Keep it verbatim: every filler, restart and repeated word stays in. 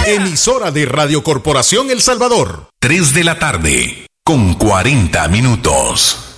Emisora de Radio Corporación El Salvador. tres de la tarde, con cuarenta minutos.